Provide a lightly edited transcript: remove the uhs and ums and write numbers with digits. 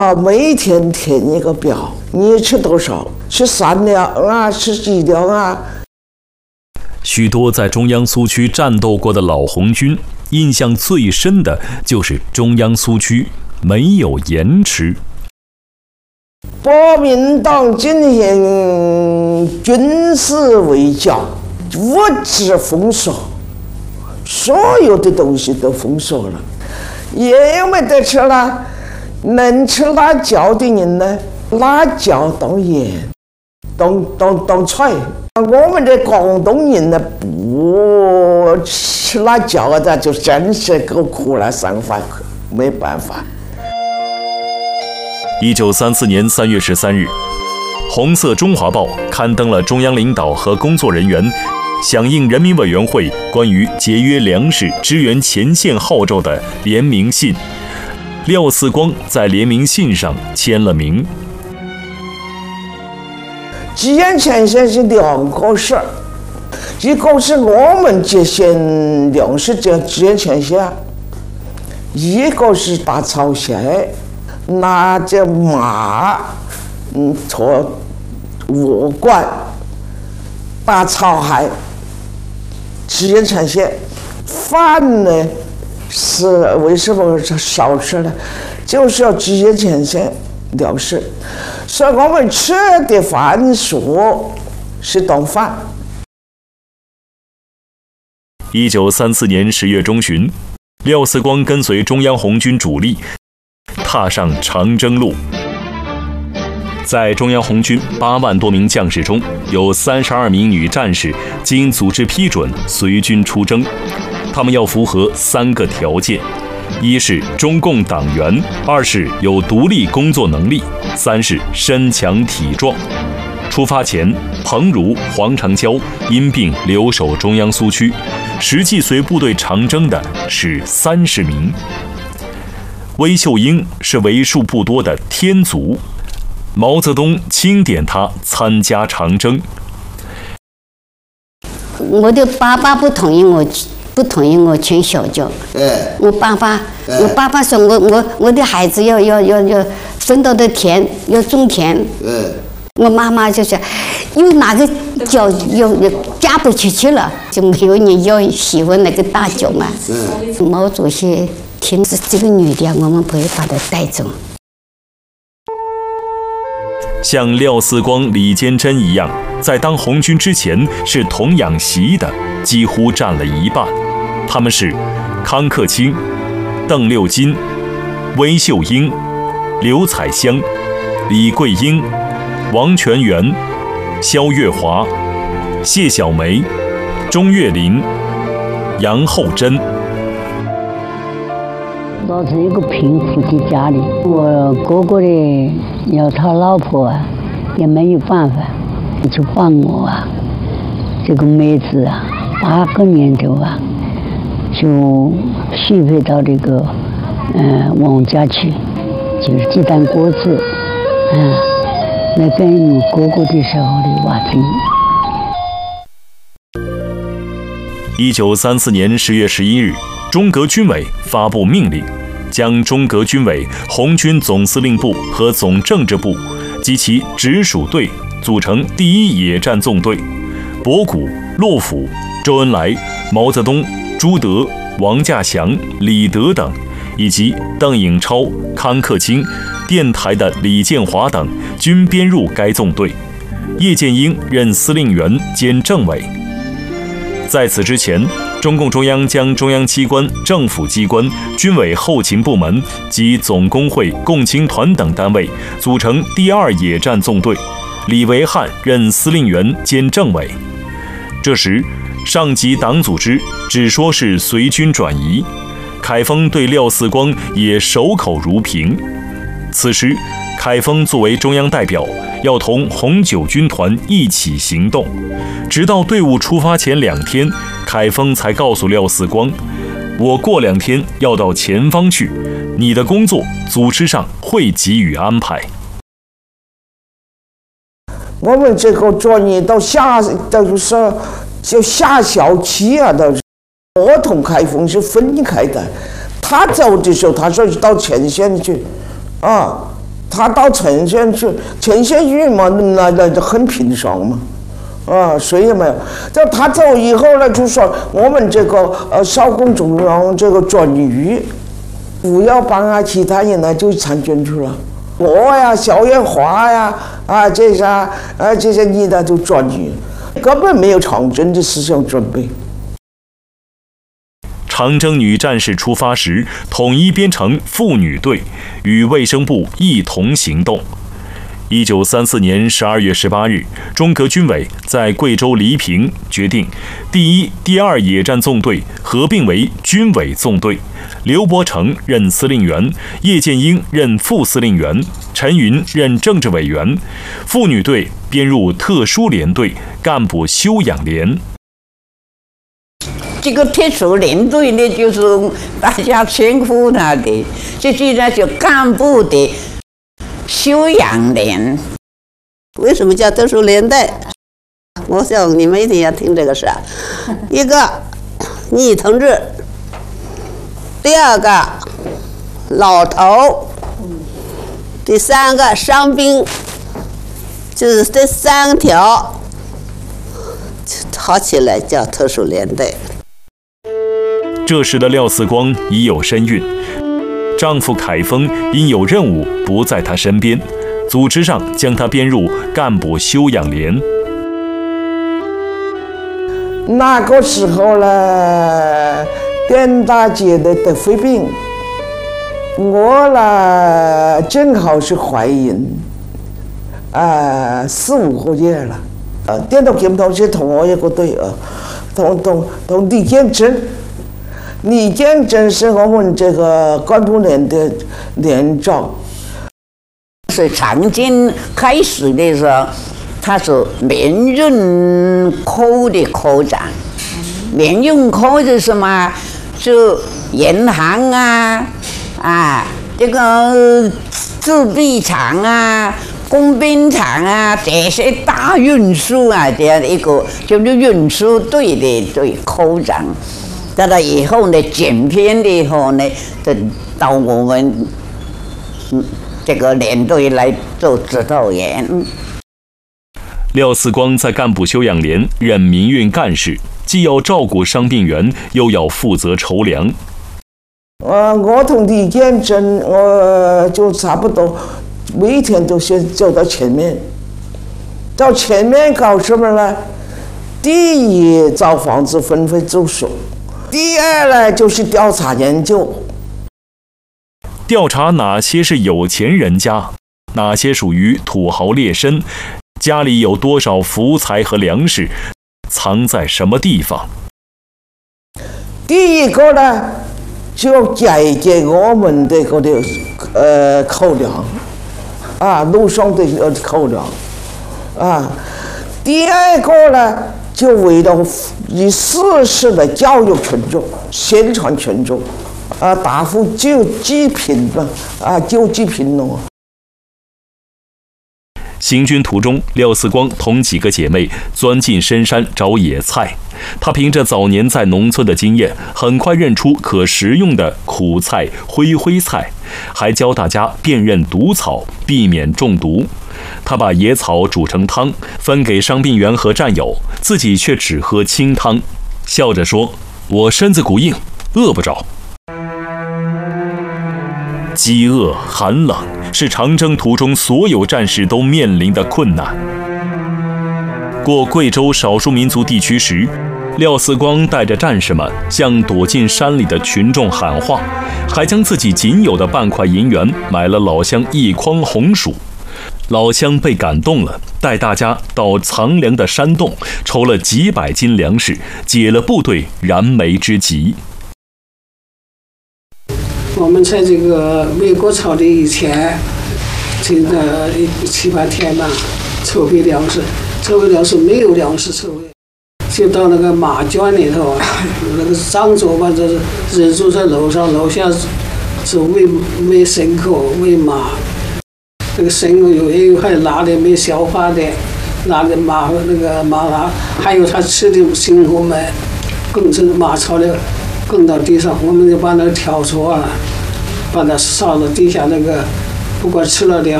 每天填一个表，你吃多少？吃3两啊，吃几两啊？ 许多在中央苏区战斗过的老红军，印象最深的就是中央苏区没有盐吃。 国民党进行军事围剿，物质封锁，所有的东西都封锁了，也没得吃了。能吃辣椒的人呢，辣椒当盐，当菜。我们的广东人呢，不吃辣椒的，就真是够苦了，3饭没办法。 1934年3月13日，红色中华报刊登了中央领导和工作人员响应人民委员会关于节约粮食支援前线号召的联名信。廖四光在联名信上签了名。 支援前线是2个事儿，一个是我们节省粮食支援前线，一个是打草鞋，拿着马，驮沃罐，打草鞋，支援前线。饭呢？是为什么少吃呢？就是要支援前线粮食，所以我们吃的饭数是当饭。 1934年10月中旬，廖四光跟随中央红军主力踏上长征路。在中央红军8万多名将士中，有32名女战士经组织批准随军出征。他们要符合3个条件：一是中共党员，2是有独立工作能力，3是身强体壮。出发前，彭如、黄长娇因病留守中央苏区，实际随部队长征的是30名。韦秀英是为数不多的天卒，毛泽东钦点他参加长征。 我的爸爸不同意我去小教。我爸爸说我的孩子要分到的田要种田。我妈妈就说有哪个教要嫁不出去了，就没有人要喜欢那个大脚嘛。毛主席听是这个女的，我们不会把她带走。 像廖四光、李坚贞一样，在当红军之前是童养媳的，几乎占了一半。他们是康克清、邓六金、韦秀英、刘彩香、李桂英、王全元、肖月华、谢小梅、钟岳林、杨厚珍。 造成一个贫苦的家里，我哥哥的要他老婆啊，也没有办法，就帮我啊，这个妹子啊，8个年头啊，就许配到这个王家去，就是鸡蛋果子，那跟你哥哥的时候的话题。 1934年10月11日，中革军委发布命令，将中革军委红军总司令部和总政治部及其直属队组成第1野战纵队，博古、洛甫、周恩来、毛泽东、朱德、王稼祥、李德等，以及邓颖超、康克清、电台的李建华等，均编入该纵队。叶剑英任司令员兼政委。在此之前，中共中央将中央机关、政府机关、军委后勤部门及总工会、共青团等单位组成第2野战纵队，李维汉任司令员兼政委。这时，上级党组织只说是随军转移，凯丰对廖四光也守口如瓶。此时，凯丰作为中央代表，要同红9军团一起行动。直到队伍出发前2天，凯丰才告诉廖四光：“我过2天要到前方去，你的工作组织上会给予安排。” 我们这个转移到就下校期啊，我同凯丰是分开的。他走的时候，他说到前线去， 他到前线去，前线去嘛，那很平常嘛，谁也没有。就他走以后呢，就说我们这个少工中央这个专余，不要帮其他人呢就参军去了。我呀，校园花呀，这些女的就专余，根本没有长征的思想准备。 长征女战士出发时，统一编成妇女队，与卫生部一同行动。1934年12月18日，中革军委在贵州黎平决定，第1、第2野战纵队合并为军委纵队，刘伯承任司令员，叶剑英任副司令员，陈云任政治委员。妇女队编入特殊连队、干部修养连。 这个特殊连队呢，就是大家称呼他的，这是呢就干部的修养连。 为什么叫特殊连队？我想你们一定要听这个事。一个女同志，第二个老头，第三个伤兵，就是这3条合起来叫特殊连队。 这时的廖四光已有身孕，丈夫凯丰因有任务不在他身边，组织上将他编入干部修养连。 那个时候呢，电大姐的得肺病，我呢正好是怀孕，4、5个月了，电到检讨去同我一个队同李建珍。李建珍是我们这个干部连的连长。 是长征开始的时候，他是连任科的科长。连任科是什么？就银行这个制币厂工兵厂这些大运输这样的一个就是运输队的科长。到了以后呢，剪片的以后呢，就到我们这个连队来做指导员。 廖四光在干部修养连任民运干事，既要照顾伤病员，又要负责筹粮。 我同李建珍，我就差不多每一天都先走到前面，到前面搞什么呢？第一，找房子分配住宿。第二呢，就是调查研究， 调查哪些是有钱人家，哪些属于土豪劣绅，家里有多少福财和粮食，藏在什么地方。 第一个呢，就解决我们的口粮，路上的口粮，第二个呢，就为了以事实的教育群众、宣传群众，打击济贫农。 行军途中，廖四光同几个姐妹钻进深山找野菜。她凭着早年在农村的经验，很快认出可食用的苦菜、灰菜，还教大家辨认毒草，避免中毒。她把野草煮成汤，分给伤病员和战友，自己却只喝清汤，笑着说：“我身子骨硬，饿不着。”饥饿、寒冷是长征途中所有战士都面临的困难。过贵州少数民族地区时，廖四光带着战士们向躲进山里的群众喊话，还将自己仅有的半块银元买了老乡1筐红薯。老乡被感动了，带大家到藏粮的山洞筹了几百斤粮食，解了部队燃眉之急。 我们在这个美国草的以前，这个7、8天吧，筹备粮食没有粮食筹备，就到那个马圈里头那个张左吧，这是人住在楼上，楼下是喂牲口、喂马。那个牲口有些还拿的没消化的，拿的马还有他吃的牲口们，更是马槽的更到地上，我们就把那个挑出了，把它烧到地下那个，不管吃了点